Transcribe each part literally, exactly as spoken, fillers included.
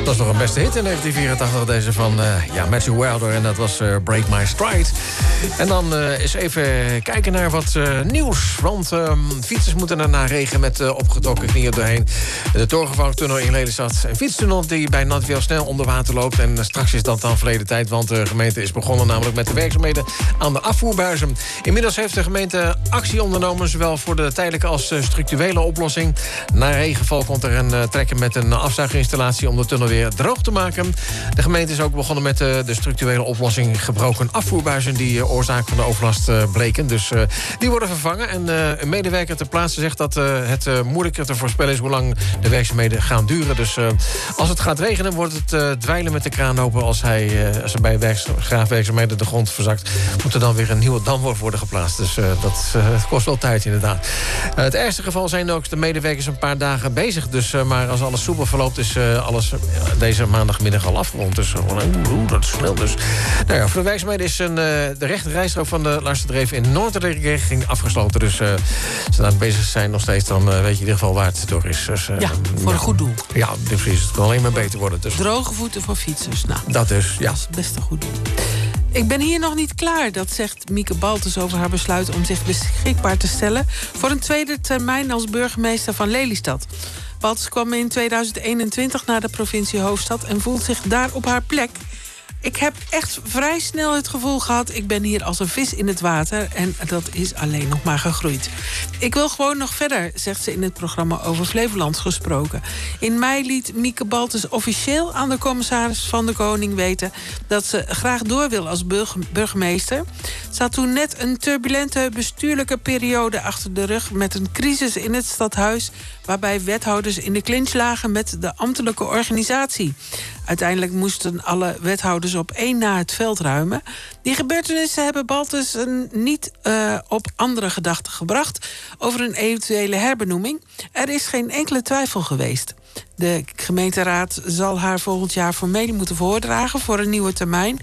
Dat was nog een beste hit in negentien vierentachtig, deze van uh, ja, Matthew Wilder. En dat was uh, Break My Stride. En dan uh, eens even kijken naar wat uh, nieuws. Want uh, fietsers moeten er na regen met uh, opgetrokken knieën doorheen. De doorgevouwtunnel in Lelystad. Een fietstunnel die bij Natwiel snel onder water loopt. En uh, straks is dat dan verleden tijd. Want de gemeente is begonnen namelijk met de werkzaamheden aan de afvoerbuizen. Inmiddels heeft de gemeente actie ondernomen. Zowel voor de tijdelijke als uh, structurele oplossing. Na regenval komt er een uh, trekker met een afzuiginstallatie om de tunnel weer droog te maken. De gemeente is ook begonnen met uh, de structurele oplossing gebroken afvoerbuizen die uh, oorzaak van de overlast uh, bleken. Dus uh, die worden vervangen. En uh, een medewerker ter plaatse zegt dat uh, het uh, moeilijker te voorspellen is hoe lang de werkzaamheden gaan duren. Dus uh, als het gaat regenen wordt het uh, dweilen met de kraan open. Als, hij, uh, als er bij graafwerkzaamheden de grond verzakt, moet er dan weer een nieuwe dam worden geplaatst. Dus uh, dat uh, kost wel tijd inderdaad. Uh, het ergste geval zijn ook de medewerkers een paar dagen bezig. Dus, uh, maar als alles soepel verloopt is uh, alles uh, deze maandagmiddag al afgerond. Dus uh, oeh, dat is snel dus. Nou ja, voor de werkzaamheden is een, uh, de rechte rijstrook van de Laarsterdreef in noordelijke richting afgesloten. Dus uh, als ze daar bezig zijn nog steeds, dan uh, weet je in ieder geval waar het door is. Dus, uh, ja, voor ja, een goed doel. Ja, precies. Het kan alleen maar beter worden. Dus. Droge voeten voor fietsers. Nou, dat is, ja. Dat is best een goed doel. Ik ben hier nog niet klaar, dat zegt Mieke Baltus over haar besluit om zich beschikbaar te stellen voor een tweede termijn als burgemeester van Lelystad. Baltus kwam in tweeduizend eenentwintig naar de provincie Hoofdstad en voelt zich daar op haar plek. Ik heb echt vrij snel het gevoel gehad, ik ben hier als een vis in het water en dat is alleen nog maar gegroeid. Ik wil gewoon nog verder, zegt ze in het programma over Flevoland gesproken. In mei liet Mieke Baltus officieel aan de commissaris van de Koning weten dat ze graag door wil als burgemeester. Ze had toen net een turbulente bestuurlijke periode achter de rug met een crisis in het stadhuis, waarbij wethouders in de clinch lagen met de ambtelijke organisatie. Uiteindelijk moesten alle wethouders op één na het veld ruimen. Die gebeurtenissen hebben Baltus niet uh, op andere gedachten gebracht over een eventuele herbenoeming. Er is geen enkele twijfel geweest. De gemeenteraad zal haar volgend jaar formeel moeten voordragen voor een nieuwe termijn.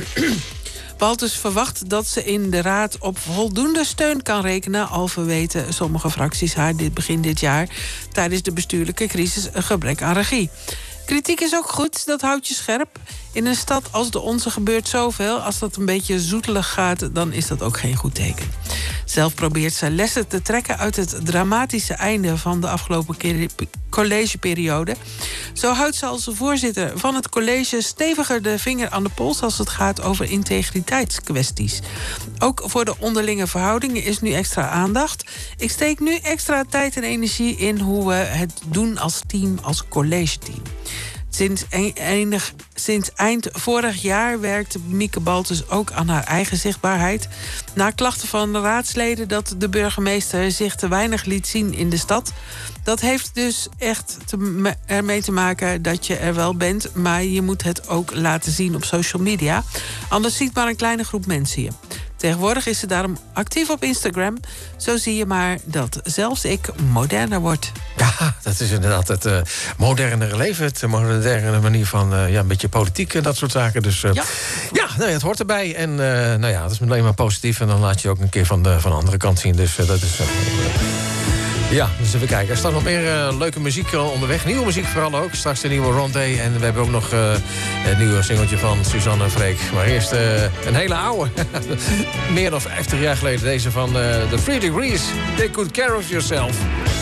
Baltus verwacht dat ze in de raad op voldoende steun kan rekenen, al verweten sommige fracties haar dit begin dit jaar tijdens de bestuurlijke crisis een gebrek aan regie. Kritiek is ook goed, dat houdt je scherp. In een stad als de onze gebeurt zoveel. Als dat een beetje zoetelig gaat, dan is dat ook geen goed teken. Zelf probeert ze lessen te trekken uit het dramatische einde van de afgelopen collegeperiode. Zo houdt ze als voorzitter van het college steviger de vinger aan de pols als het gaat over integriteitskwesties. Ook voor de onderlinge verhoudingen is nu extra aandacht. Ik steek nu extra tijd en energie in hoe we het doen als team, als collegeteam. Sinds, enig, sinds eind vorig jaar werkte Mieke Baltus ook aan haar eigen zichtbaarheid. Na klachten van de raadsleden dat de burgemeester zich te weinig liet zien in de stad. Dat heeft dus echt te, ermee te maken dat je er wel bent, maar je moet het ook laten zien op social media. Anders ziet maar een kleine groep mensen je. Tegenwoordig is ze daarom actief op Instagram. Zo zie je maar dat zelfs ik moderner word. Ja, dat is inderdaad het uh, modernere leven. Het moderne manier van uh, ja, een beetje politiek en dat soort zaken. Dus uh, ja, ja nou ja, het hoort erbij. En uh, nou ja, dat is alleen maar positief. En dan laat je ook een keer van de, van de andere kant zien. Dus uh, dat is... Uh, Ja, dus even kijken. Er staat nog meer uh, leuke muziek onderweg. Nieuwe muziek vooral ook. Straks de nieuwe Rondé. En we hebben ook nog uh, het nieuwe singeltje van Suzanne en Freek. Maar eerst uh, een hele oude. Meer dan vijftig jaar geleden. Deze van uh, The Three Degrees. Take Good Care of Yourself.